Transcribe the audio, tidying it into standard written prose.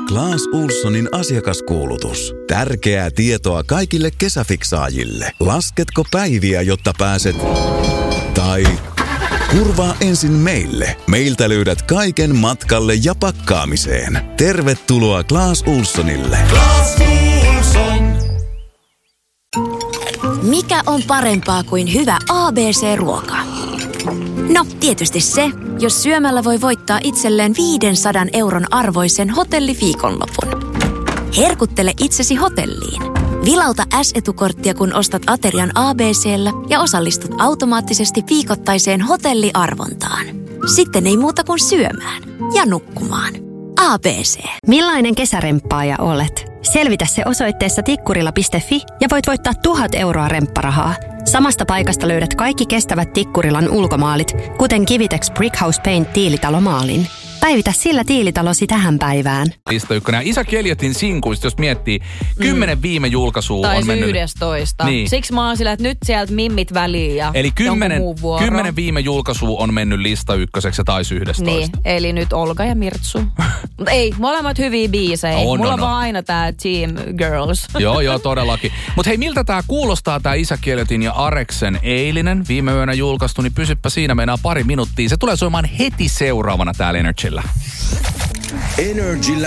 Clas Ohlsonin asiakaskuulutus. Tärkeää tietoa kaikille kesäfiksaajille. Lasketko päiviä, jotta pääset... Tai... Kurvaa ensin meille. Meiltä löydät kaiken matkalle ja pakkaamiseen. Tervetuloa Clas Ohlsonille. Clas Ohlson. Mikä on parempaa kuin hyvä ABC-ruoka? No, tietysti se, jos syömällä voi voittaa itselleen 500 € arvoisen hotelliviikonlopun. Herkuttele itsesi hotelliin. Vilauta S-etukorttia, kun ostat aterian ABC:llä ja osallistut automaattisesti viikoittaiseen hotelliarvontaan. Sitten ei muuta kuin syömään ja nukkumaan. ABC. Millainen kesäremppaaja olet? Selvitä se osoitteessa tikkurila.fi ja voit voittaa 1 000 € rempparahaa. Samasta paikasta löydät kaikki kestävät Tikkurilan ulkomaalit, kuten Kivitex Brickhouse Paint tiilitalomaalin. Päivitä sillä tiilitalosi tähän päivään. Lista 1. Isaac Elliotin sinkuista, jos miettii, 10 viime julkaisua tai on mennyt. 11. Niin. Siksi mä oon sillä, että nyt sieltä mimmit väliin ja eli 10 10 viime julkaisua on mennyt lista 1 ja taisi 11. Niin, eli nyt Olga ja Mirtsu. Mutta ei, molemmat hyviä biisejä. Mulla on vaan aina tää Team Girls. Joo, todellakin. Mutta hei, miltä tää kuulostaa tää Isaac Elliotin ja Areksen eilinen viime yönä julkaistu, niin pysyppä siinä, meinaa pari minuuttia. Se tulee soimaan heti seuraavana täällä Energyllä. Energyllä